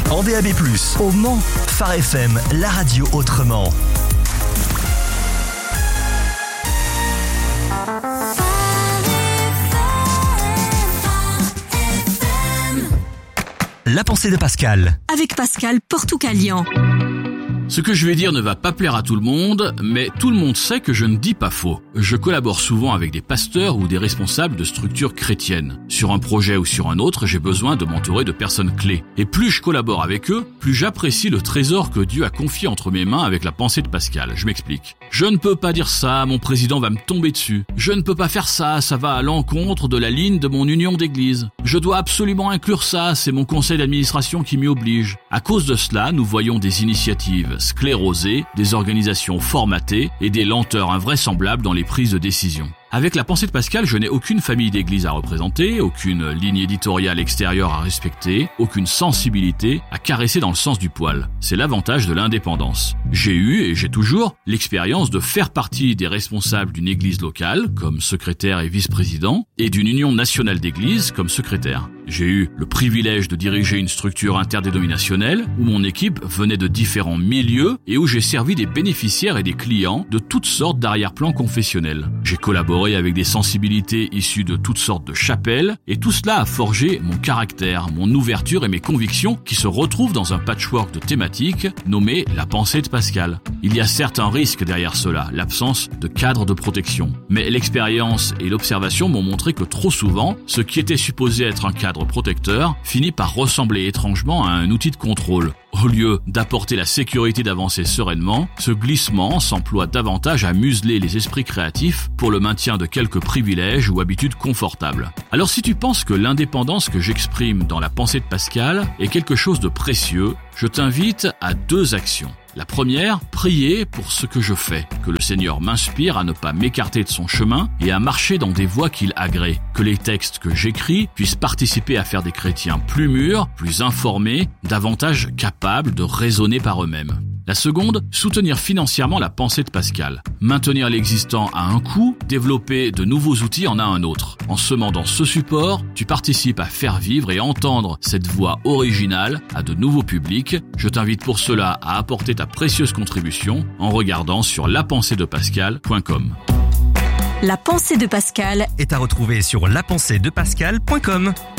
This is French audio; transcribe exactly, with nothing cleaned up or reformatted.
en D A B plus, au Mans. Phare F M, la radio autrement. La pensée de Pascal. Avec Pascal Portoucalian. Ce que je vais dire ne va pas plaire à tout le monde, mais tout le monde sait que je ne dis pas faux. Je collabore souvent avec des pasteurs ou des responsables de structures chrétiennes. Sur un projet ou sur un autre, j'ai besoin de m'entourer de personnes clés. Et plus je collabore avec eux, plus j'apprécie le trésor que Dieu a confié entre mes mains avec la pensée de Pascal. Je m'explique. Je ne peux pas dire ça, mon président va me tomber dessus. Je ne peux pas faire ça, ça va à l'encontre de la ligne de mon union d'église. Je dois absolument inclure ça, c'est mon conseil d'administration qui m'y oblige. À cause de cela, nous voyons des initiatives sclérosées, des organisations formatées et des lenteurs invraisemblables dans les prises de décision. Avec la pensée de Pascal, je n'ai aucune famille d'église à représenter, aucune ligne éditoriale extérieure à respecter, aucune sensibilité à caresser dans le sens du poil. C'est l'avantage de l'indépendance. J'ai eu, et j'ai toujours, l'expérience de faire partie des responsables d'une église locale, comme secrétaire et vice-président, et d'une union nationale d'églises, comme secrétaire. J'ai eu le privilège de diriger une structure interdénominationnelle où mon équipe venait de différents milieux et où j'ai servi des bénéficiaires et des clients de toutes sortes d'arrière-plans confessionnels. J'ai collaboré avec des sensibilités issues de toutes sortes de chapelles et tout cela a forgé mon caractère, mon ouverture et mes convictions qui se retrouvent dans un patchwork de thématiques nommé la pensée de Pascal. Il y a certes un risque derrière cela, l'absence de cadre de protection. Mais l'expérience et l'observation m'ont montré que trop souvent, ce qui était supposé être un cadre protecteur finit par ressembler étrangement à un outil de contrôle. Au lieu d'apporter la sécurité d'avancer sereinement, ce glissement s'emploie davantage à museler les esprits créatifs pour le maintien de quelques privilèges ou habitudes confortables. Alors si tu penses que l'indépendance que j'exprime dans la pensée de Pascal est quelque chose de précieux, je t'invite à deux actions. La première, prier pour ce que je fais, que le Seigneur m'inspire à ne pas m'écarter de son chemin et à marcher dans des voies qu'il agrée, que les textes que j'écris puissent participer à faire des chrétiens plus mûrs, plus informés, davantage capables de raisonner par eux-mêmes. La seconde, soutenir financièrement la pensée de Pascal. Maintenir l'existant à un coût, développer de nouveaux outils en a un autre. En semant dans ce support, tu participes à faire vivre et entendre cette voix originale à de nouveaux publics. Je t'invite pour cela à apporter ta précieuse contribution en regardant sur la pensée de pascal point com. La pensée de Pascal est à retrouver sur la pensée de pascal point com.